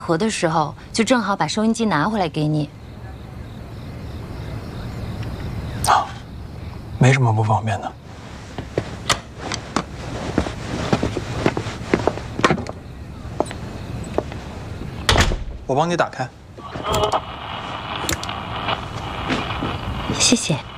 合的时候，就正好把收音机拿回来给你。 啊，没什么不方便的。我帮你打开。 谢谢。